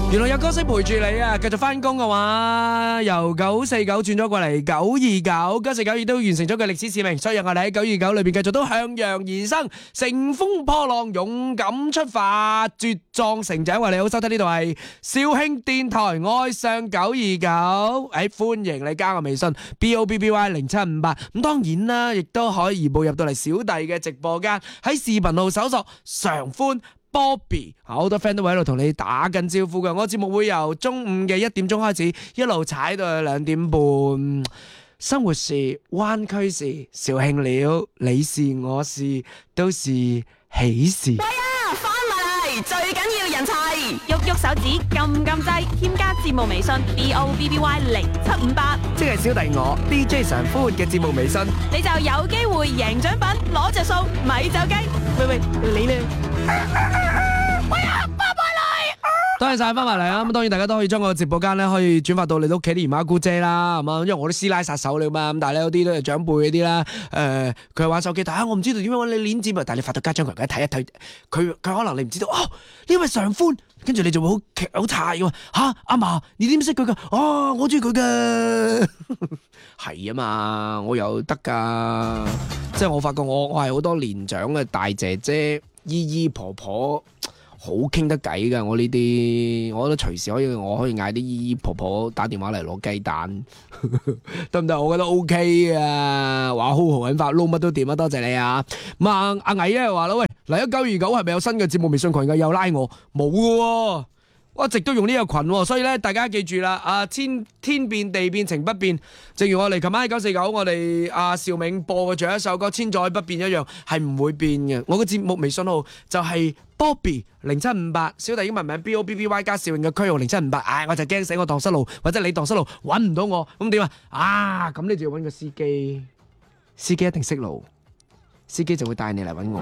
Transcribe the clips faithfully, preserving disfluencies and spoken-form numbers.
原來有歌聲陪住你啊！繼續翻工嘅話，由九四九轉咗過嚟九二九，九四九亦都完成咗佢歷史使命，所以我哋喺九二九裏邊繼續都向陽而生，乘風破浪，勇敢出發，茁壯成長。為你好，收睇呢度係肇慶電台愛上九二九，誒，歡迎你加我微信 B O B B Y 零七五八。咁當然啦，亦都可以步入到嚟小弟嘅直播間，喺視頻號搜索常歡Bobby， 好多 friend 都會喺度同你打緊招呼嘅。我節目會由中午嘅一點鐘開始，一路踩到去兩點半。生活是，灣區是，肇慶了，你是我是，都是喜事。 喂啊，翻嚟最緊要人齊，喐喐手指，撳撳掣，添加節目微信 B O B B Y 零七五八， 即係小弟我 D J 常歡嘅節目微信， 你就有機會贏獎品，攞着數，咪走雞。喂喂，你呢？喂啊，翻埋嚟！ 多謝晒翻埋嚟啊！咁當然大家都可以將個直播間咧可以轉發到你屋企啲姨媽姑姐啦，係嘛？因為我啲師奶殺手嚟嘛，咁但係咧有啲都係長輩嗰啲啦，誒佢係玩手機，但係我唔知道點樣揾你鏈接啊！但係你發到家長群睇一睇，佢佢可能你唔知道哦，呢位常歡，跟住你就會好劇好柴㗎嚇，阿嫲你點識佢㗎？哦，我中意佢㗎，係啊嘛，我有得㗎，即係我發覺我我係好多年長嘅大姐姐、姨姨婆婆。好傾得偈噶，我呢啲，我覺得隨時可以，我可以嗌啲姨姨婆婆打電話嚟攞雞蛋，得唔得？我覺得 O K 啊，話好豪揾法，撈乜都掂啊！多謝你啊！咁啊，阿毅咧話啦，喂，嚟咗九二九係咪有新嘅節目微信群㗎？又拉我，冇㗎喎。我一直都用呢個群，所以咧大家記住啦，啊天天變地變情不變，正如我哋琴晚喺九四九，我哋阿邵銘播嘅仲有一首歌《千載不變》一樣，係唔會變嘅。我嘅節目微信號就係 Bobby 零七五八，小弟英文名 B O B B Y 加邵銘嘅區號零七五八。唉，我就驚死我蕩失路，或者你蕩失路揾唔到我，咁點啊？啊，咁你就要揾個司機，司機一定識路，司機就會帶你嚟揾我。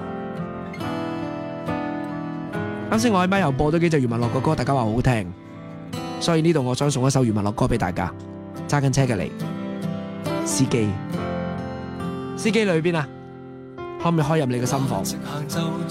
啱先我喺咪又播咗幾隻余文樂嘅歌，大家話好好聽，所以呢度我想送一首余文樂歌俾大家。揸緊車嘅你，司機，司機裏邊啊，可唔可以開入你嘅心房？